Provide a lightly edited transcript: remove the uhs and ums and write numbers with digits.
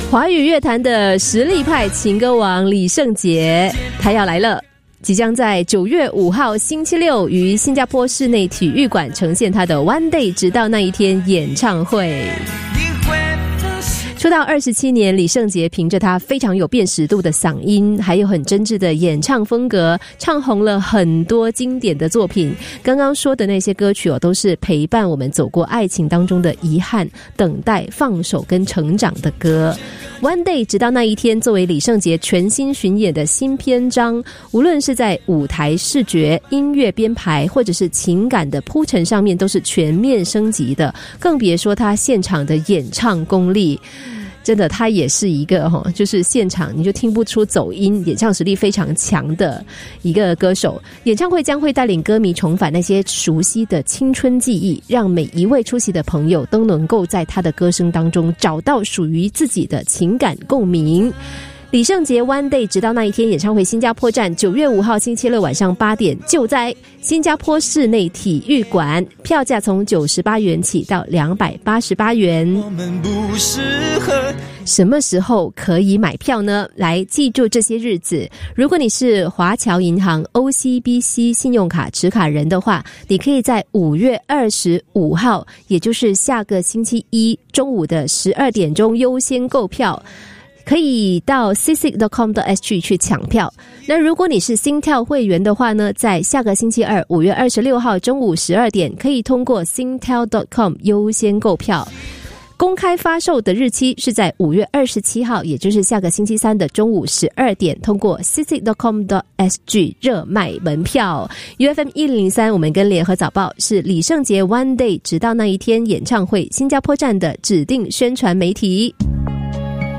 华语乐坛的实力派情歌王李圣杰，他要来了，即将在9月5号星期六于新加坡室内体育馆呈现他的 One Day 直到那一天演唱会。出道27年，李圣杰凭着他非常有辨识度的嗓音，还有很真挚的演唱风格，唱红了很多经典的作品。刚刚说的那些歌曲都是陪伴我们走过爱情当中的遗憾、等待、放手跟成长的歌。One Day 直到那一天作为李圣杰全新巡演的新篇章，无论是在舞台视觉、音乐编排或者是情感的铺陈上面都是全面升级的，更别说他现场的演唱功力。真的，他也是一个就是现场你就听不出走音，演唱实力非常强的一个歌手。演唱会将会带领歌迷重返那些熟悉的青春记忆，让每一位出席的朋友都能够在他的歌声当中找到属于自己的情感共鸣。李圣杰 One Day 直到那一天演唱会新加坡站9月5号星期六晚上8点，就在新加坡室内体育馆，票价从98元起到288元。我们不适合。什么时候可以买票呢？来记住这些日子，如果你是华侨银行 OCBC 信用卡持卡人的话，你可以在5月25号，也就是下个星期一中午的12点钟优先购票，可以到 csic.com.sg 去抢票。那如果你是心跳会员的话呢，在下个星期二5月26号中午12点可以通过 Singtel.com 优先购票。公开发售的日期是在5月27号，也就是下个星期三的中午12点通过 csic.com.sg 热卖门票。 UFM 103我们跟联合早报是李圣杰 One Day 直到那一天演唱会新加坡站的指定宣传媒体。